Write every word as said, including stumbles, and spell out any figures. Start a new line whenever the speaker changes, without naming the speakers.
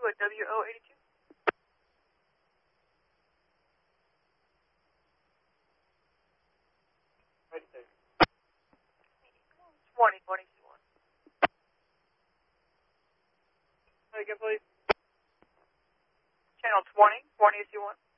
at W O eighty-two.
Right there.
twenty, twenty, one.
Say again, please.
Channel twenty, twenty, one.